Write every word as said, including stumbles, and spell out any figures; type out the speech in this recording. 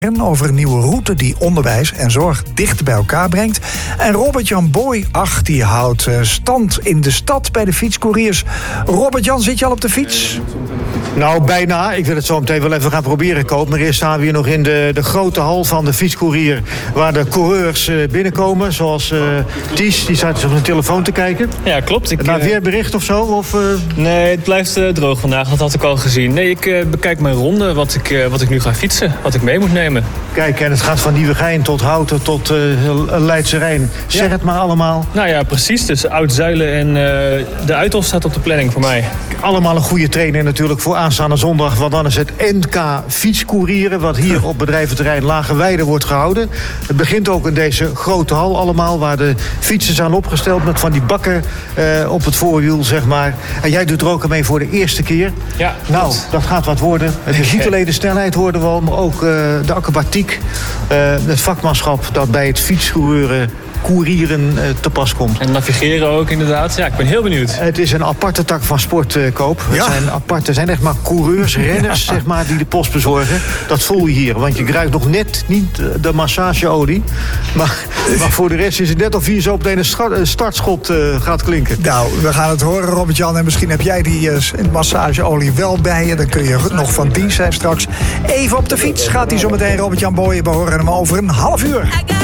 over een nieuwe route die onderwijs en zorg dicht bij elkaar brengt. En Robert-Jan Boy, ach, die houdt stand in de stad bij de fietscouriers. Robert-Jan, zit je al op de fiets? Nou, bijna. Ik wil het zo meteen wel even gaan proberen, Koop. Maar eerst staan we hier nog in de, de grote hal van de fietscourier, waar de coureurs uh, binnenkomen. Zoals uh, Ties, die staat dus op zijn telefoon te kijken. Ja, klopt. Ik, Naar weerbericht of zo? Of, uh... Nee, het blijft uh, droog vandaag. Dat had ik al gezien. Nee, ik uh, bekijk mijn ronde, wat ik, uh, wat ik nu ga fietsen. Wat ik mee moet nemen. Kijk, en het gaat van Nieuwegein tot Houten tot uh, Leidse Rijn. Zeg ja. het maar allemaal. Nou ja, precies. Dus Oud-Zuilen en uh, de Uithof staat op de planning voor mij. Allemaal een goede trainer natuurlijk voor aanstaande zondag. Want dan is het N K fietscourieren, wat hier op bedrijventerrein Lageweide wordt gehouden. Het begint ook in deze grote hal allemaal, waar de fietsen zijn opgesteld met van die bakken uh, op het voorwiel, zeg maar. En jij doet er ook aan mee voor de eerste keer. Ja, nou, klopt. dat gaat wat worden. Het is niet alleen de snelheid worden we al, maar ook uh, de acrobatiek, uh, het vakmanschap dat bij het fietscoureren courieren uh, te pas komt. En navigeren ook inderdaad. Ja, ik ben heel benieuwd. Het is een aparte tak van sport, uh, Koop. Het Ja. zijn aparte, zijn echt maar coureurs, renners, ja. zeg maar, die de post bezorgen. Dat voel je hier, want je krijgt nog net niet de massageolie. Maar, maar voor de rest is het net of hier zo op een startschot uh, gaat klinken. Nou, we gaan het horen, Robert-Jan. En misschien heb jij die uh, massageolie wel bij je. Dan kun je nog van dienst zijn straks. Even op de fiets gaat hij zo meteen, Robert-Jan Boy. We horen hem over een half uur.